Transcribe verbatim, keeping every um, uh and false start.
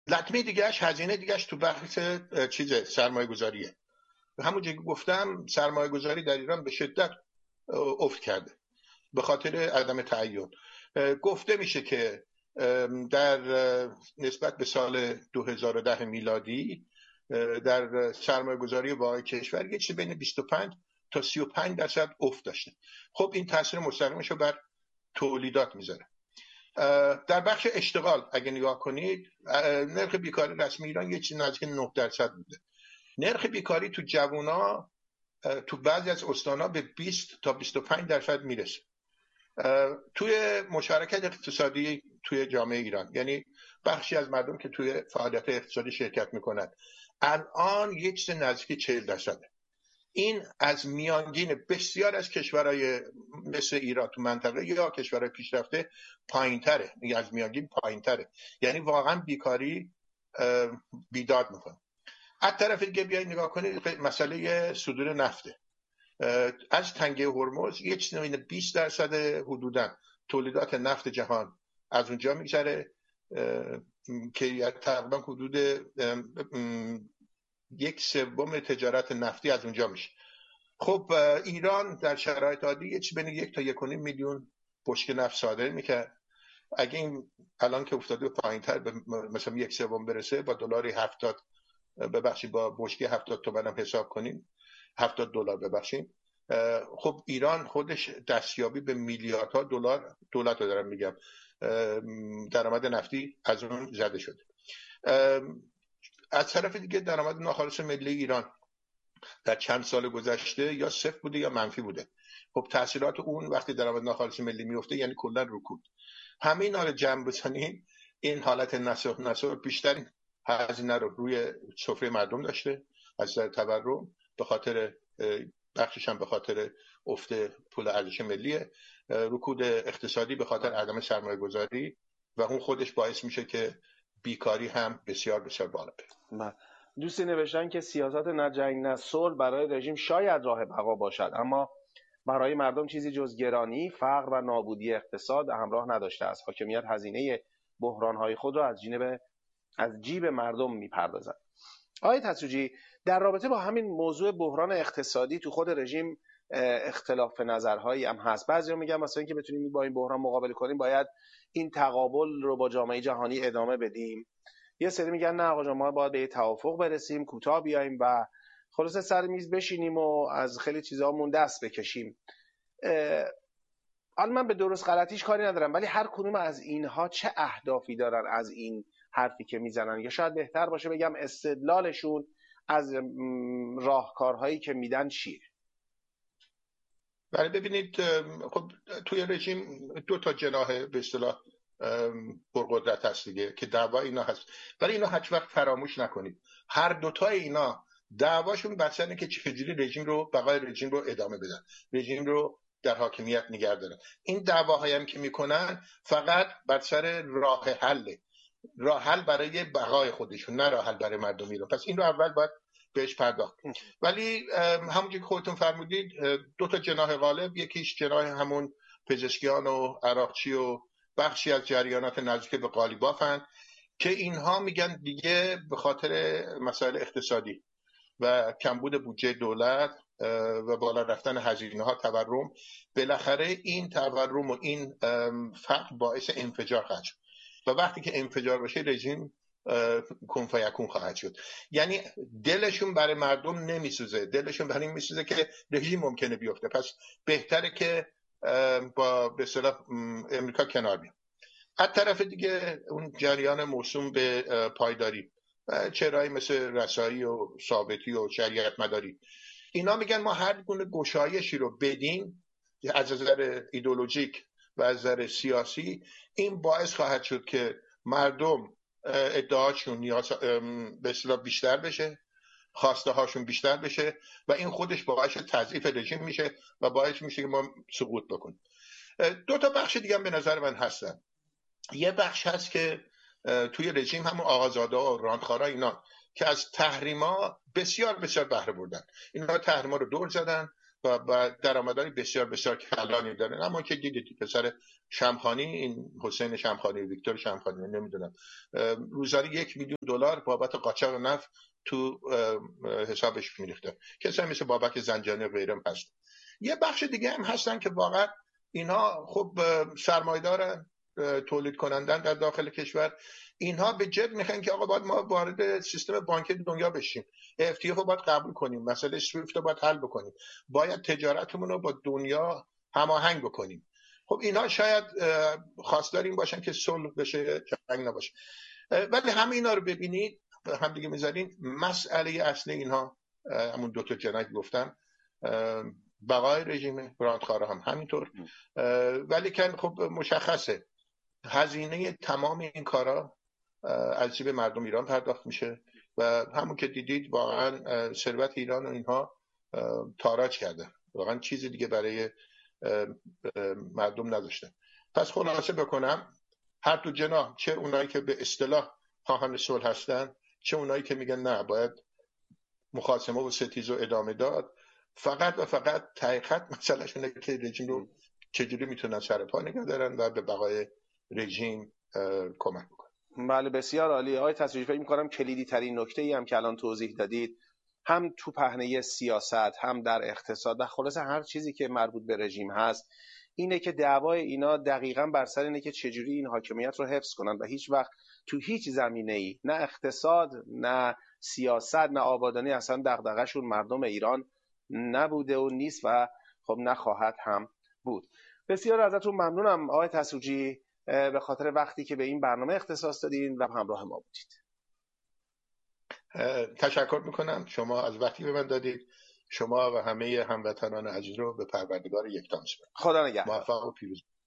لطمه دیگهش هزینه دیگهش تو بحث چیزه سرمایه گذاریه. همونجوری که گفتم سرمایه گذاری در ایران به شدت افت کرده به خاطر عدم تعین. گفته میشه که در نسبت به سال دو هزار و ده میلادی در سرمایه گذاری واقعی کشور یه چیز بین بیست و پنج تا سی و پنج درصد افت داشته. خب این تاثیر مستقیمش رو بر تولیدات میذاره. در بخش اشتغال اگه نگاه کنید نرخ بیکاری رسمی ایران یه چیز نزدیک نه درصد بوده. نرخ بیکاری تو جوونا تو بعضی از استان‌ها به بیست تا بیست و پنج درصد میرسه. توی مشارکت اقتصادی توی جامعه ایران، یعنی بخشی از مردم که توی فعالیت اقتصادی شرکت میکنن، الان یک چیز نزدیک چهل درصده. این از میانگین بسیار از کشورهای مثل ایران تو منطقه یا کشورهای پیشرفته پایین‌تره، یعنی از میانگین پایین‌تره. یعنی واقعا بیکاری بیداد میکنه. از طرف دیگه بیایید نگاه کنید مسئله صدور نفته. از تنگه هرمز یه چیز بین بیست درصد حدوداً تولیدات نفت جهان از اونجا میگذره که تقریبا حدود یک سوم تجارت نفتی از اونجا میشه. خب ایران در شرایط عادی یه چیز بین یک تا یک و نیم میلیون بشکه نفت صادر میکرد. اگه این الان که افتاده پایین‌تر به مثلا یک سوم برسه با دلاری هفتاد ببخشید با بشکه هفتاد تومن هم حساب کنیم، هفتاد دلار ببخشید، خب ایران خودش دستیابی به میلیاردها دلار، دولت رو دارم میگم، درآمد نفتی از اون زده شده. از طرف دیگه درآمد ناخالص ملی ایران در چند سال گذشته یا صفر بوده یا منفی بوده. خب تاثیرات اون وقتی درآمد ناخالص ملی میفته یعنی کلا رکود. همه اینا رو جمع بزنیم این حالت نسخ نسخ بیشتر هزینه رو روی سفره مردم داشته از نظر تورم، به خاطر بخشش هم به خاطر افت پول ارزش ملی، رکود اقتصادی به خاطر عدم سرمایه گذاری و اون خودش باعث میشه که بیکاری هم بسیار بسیار بالا بره. دوستی نوشتن که سیاست نه جنگ نه صلح برای رژیم شاید راه بقا باشد، اما برای مردم چیزی جز گرانی، فقر و نابودی اقتصاد همراه نداشته است. حاکمیت هزینه بحران‌های خود را از جیب از جیب مردم میپردازد. آقای تسوجی، در رابطه با همین موضوع بحران اقتصادی تو خود رژیم اختلاف نظرهایی هم هست. بعضیا میگن مثلا که بتونیم با این بحران مقابله کنیم باید این تقابل رو با جامعه جهانی ادامه بدیم. یه سری میگن نه آقا جان ما باید به توافق برسیم، کوتاه بیایم و خلاصه سر میز بشینیم و از خیلی چیزامون دست بکشیم. حالا من به درست غلطیش کاری ندارم، ولی هر کدوم از اینها چه اهدافی دارن از این حرفی که میزنن؟ یا شاید بهتر باشه بگم استدلالشون از راهکارهایی که میدن چیه؟ بله ببینید، خب توی رژیم دو تا جناح به اصطلاح پرقدرت هست دیگه که دعوا اینا هست، ولی اینا هیچ وقت فراموش نکنید هر دوتای اینا دعواشون بحث اینه که چجوری رژیم رو بقای رژیم رو ادامه بدن، رژیم رو در حاکمیت نگه دارن. این دعواهایی هم که میکنن فقط بر سر راه حل، راه حل برای بقای خودشون، نه راه حل برای مردم ایران. پس این رو اول باید بهش پرداخت. ولی همونجوری که خودتون فرمودید دو تا جناح غالب، یکیش جناح همون پزشکیان و عراقچی و بخشی از جریانات نزدیک به قالیبافن که اینها میگن دیگه به خاطر مسائل اقتصادی و کمبود بودجه دولت و بالا رفتن هزینه‌ها، تورم، بالاخره این تورم و این فقر باعث انفجار خواهد شد و وقتی که انفجار بشه رژیم کن فیکون خواهد شد. یعنی دلشون برای مردم نمیسوزه، دلشون برای این میسوزه که رژیم ممکنه بیفته. پس بهتره که با به اصطلاح امریکا کنار بیان. از طرف دیگه اون جریان موسوم به پایداری، چهرهایی مثل رسایی و ثابتی و شریعت مداری، اینا میگن ما هر گونه گشایشی رو بدیم از نظر ایدئولوژیک و از نظر سیاسی، این باعث خواهد شد که مردم ادعاشون نیاز به اصطلاح بیشتر بشه، خواسته هاشون بیشتر بشه و این خودش باعث تضعیف رژیم میشه و باعث میشه که ما سقوط بکنیم. دو تا بخش دیگه هم به نظر من هستن. یه بخش هست که توی رژیم همون آقازاده و راندخارا اینا که از تحریما بسیار بسیار بهره بردن. اینا تحریما رو دور زدن و درآمدهای بسیار بسیار کلانی دارن. اما که دیدید پسر شمخانی، این حسین شمخانی، ویکتور شمخانی، نمیدونم روزانه یک میلیون دلار بابت قاچاق نفت تو حسابش میریخته. کسایی مثل بابک زنجانی و غیرهم هست. یه بخش دیگه هم هستن که واقعا اینها خب سرمایه‌دارن، تولید کنندن در داخل کشور. اینها به جد میخوان که آقا باید ما وارد سیستم بانکی دنیا بشیم، اف تی اف رو باید قبول کنیم، مسئله سویفت رو باید حل بکنیم، باید تجارتمون رو با دنیا هماهنگ بکنیم. خب اینها شاید خواستار این باشن که صلح بشه، جنگ نباشه. ولی همه اینا رو ببینید هم دیگه میذارین، مسئله اصلی اینها همون دو تا جنگ گفتم، بقای رژیم، براندخواره هم همینطور. ولی که خب مشخصه هزینه تمام این کارا از جیب مردم ایران پرداخت میشه و همون که دیدید واقعا ثروت ایران و اینها تاراج کرده، واقعا چیزی دیگه برای مردم نداشته. پس خلاصه بکنم، هر دو جناح، چه اونایی که به اصطلاح خواهان صلح هستن، چه اونایی که میگن نه باید مخاصمه و ستیز و ادامه داد، فقط و فقط تحقیقات مسئلهشونه که رژیم رو چجوری میتونن سر پا نگه دارن و به بقای رژیم کمک بکنن. بله بسیار عالی آقای تصریفی. فکر می‌کنم کلیدی ترین نکته ای هم که الان توضیح دادید، هم تو پهنه سیاست، هم در اقتصاد و خلاصه هر چیزی که مربوط به رژیم هست، اینه که دعوای اینا دقیقاً بر سر اینه که چجوری این حاکمیت رو حفظ کنن و هیچ وقت تو هیچ زمینه‌ای، نه اقتصاد، نه سیاست، نه آبادانی، اصلا دغدغه‌شون مردم ایران نبوده و نیست و خب نخواهد هم بود. بسیار ازتون ممنونم آقای تسوجی به خاطر وقتی که به این برنامه اختصاص دادین و همراه ما بودید. تشکر میکنم شما از وقتی به من دادید. شما و همه هموطنان عزیز رو به پروردگار یکتا میسپارم. خدا نگهدار. موفق و پیروز.